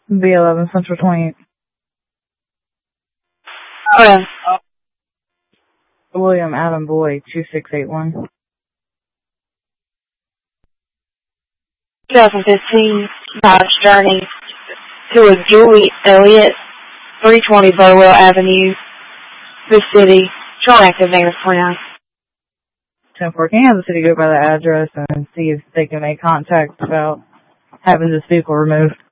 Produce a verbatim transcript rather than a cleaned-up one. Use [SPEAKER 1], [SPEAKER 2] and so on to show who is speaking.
[SPEAKER 1] B eleven Central twenty-eight.
[SPEAKER 2] Oh,
[SPEAKER 1] William Adam Boy, two six eight one.
[SPEAKER 2] twenty fifteen Dodge Journey to a Julie Elliott, three twenty Burwell Avenue, the city, Character name of friend.
[SPEAKER 1] ten four, can you have the city go by the address and see if they can make contact about having this vehicle removed?